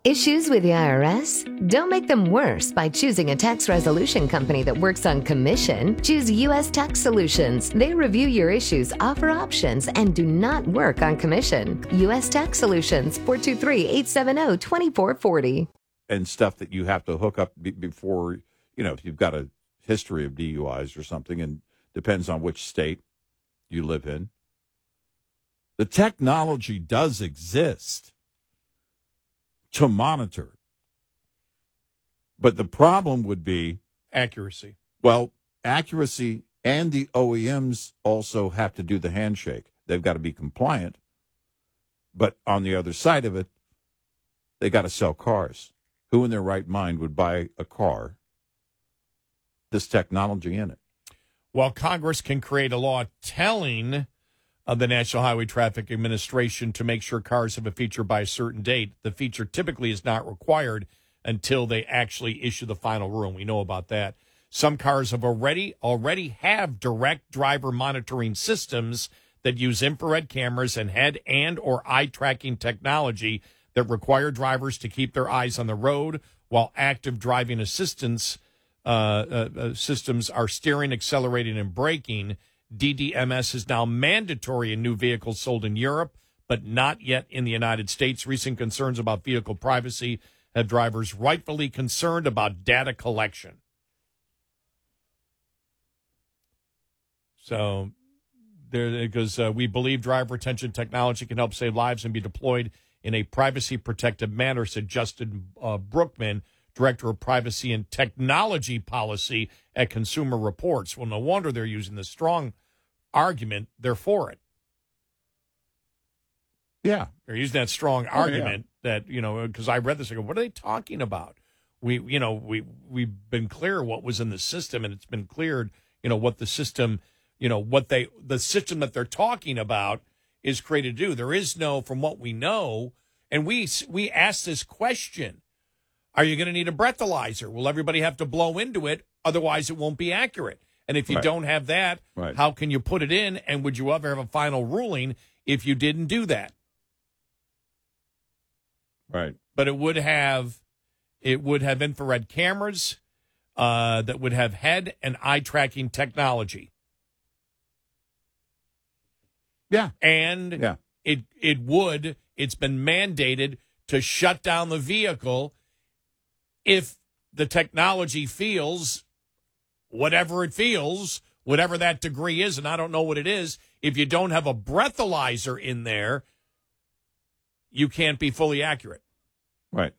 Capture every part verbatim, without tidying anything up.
Issues with the I R S? Don't make them worse by choosing a tax resolution company that works on commission. Choose U S Tax Solutions. They review your issues, offer options, and do not work on commission. U S Tax Solutions, four two three, eight seven zero, two four four zero. And stuff that you have to hook up be- before, you know, if you've got a history of D U Is or something, and depends on which state you live in. The technology does exist to monitor. But the problem would be accuracy. Well, accuracy, and the O E Ms also have to do the handshake. They've got to be compliant. But on the other side of it, they got to sell cars. Who in their right mind would buy a car, this technology in it? Well, Congress can create a law telling of the National Highway Traffic Administration to make sure cars have a feature by a certain date. The feature typically is not required until they actually issue the final rule. We know about that. Some cars have already already have direct driver monitoring systems that use infrared cameras and head and or eye tracking technology that require drivers to keep their eyes on the road while active driving assistance uh, uh, uh, systems are steering, accelerating, and braking. D D M S is now mandatory in new vehicles sold in Europe, but not yet in the United States. Recent concerns about vehicle privacy have drivers rightfully concerned about data collection. So there it goes. Uh, we believe driver attention technology can help save lives and be deployed in a privacy-protective manner, said Justin uh, Brookman, Director of Privacy and Technology Policy at Consumer Reports. Well, no wonder they're using the strong argument. They're for it. Yeah. They're using that strong oh, argument yeah. that, you know, because I read this, I go, what are they talking about? We, you know, we, we've been clear what was in the system, and it's been cleared, you know, what the system, you know, what they, the system that they're talking about is created to do. There is no, from what we know, and we, we asked this question, are you going to need a breathalyzer? Will everybody have to blow into it? Otherwise, it won't be accurate. And if you right. don't have that, right. how can you put it in? And would you ever have a final ruling if you didn't do that? Right. But it would have, it would have infrared cameras uh, that would have head and eye tracking technology. Yeah. And yeah. it it would, it's been mandated to shut down the vehicle if the technology feels whatever it feels, whatever that degree is, and I don't know what it is. If you don't have a breathalyzer in there, you can't be fully accurate. Right.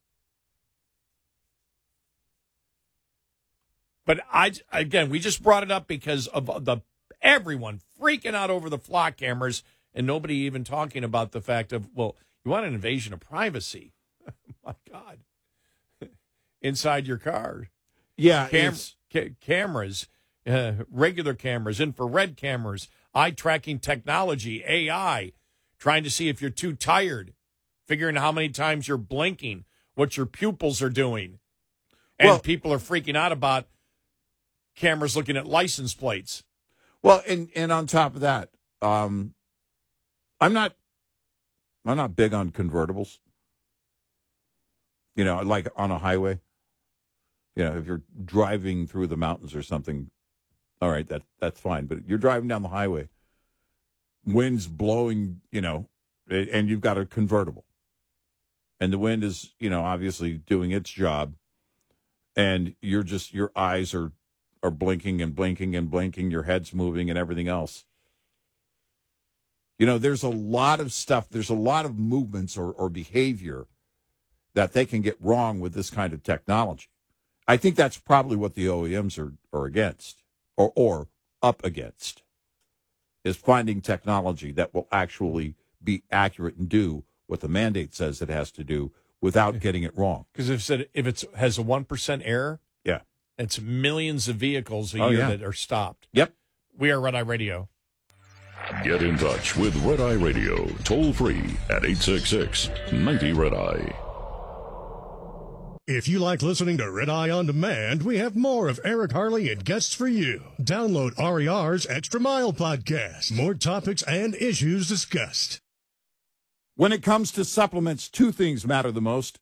But I, again, we just brought it up because of the everyone freaking out over the flock cameras and nobody even talking about the fact of, well, you want an invasion of privacy. My God. Inside your car. Yeah. Cam- ca- cameras, uh, regular cameras, infrared cameras, eye tracking technology, A I, trying to see if you're too tired, figuring how many times you're blinking, what your pupils are doing. And well, people are freaking out about cameras looking at license plates. Well, and, and on top of that, um, I'm not I'm not big on convertibles. You know, like on a highway. You know, if you're driving through the mountains or something, all right, that that's fine. But you're driving down the highway, wind's blowing, you know, and you've got a convertible. And the wind is, you know, obviously doing its job. And you're just, your eyes are, are blinking and blinking and blinking, your head's moving and everything else. You know, there's a lot of stuff, there's a lot of movements or, or behavior that they can get wrong with this kind of technology. I think that's probably what the O E Ms are, are against or, or up against, is finding technology that will actually be accurate and do what the mandate says it has to do without getting it wrong. Because if it if it has a one percent error, yeah, it's millions of vehicles a oh, year yeah. that are stopped. Yep. We are Red Eye Radio. Get in touch with Red Eye Radio, toll free at eight six six, ninety, Red Eye. If you like listening to Red Eye On Demand, we have more of Eric Harley and guests for you. Download R E R's Extra Mile podcast. More topics and issues discussed. When it comes to supplements, two things matter the most: